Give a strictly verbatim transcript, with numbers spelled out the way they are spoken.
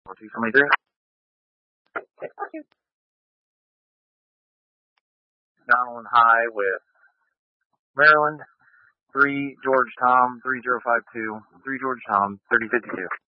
four two seven three. Down high with Maryland, three George Tom, three zero five two, three George Tom, thirty fifty-two.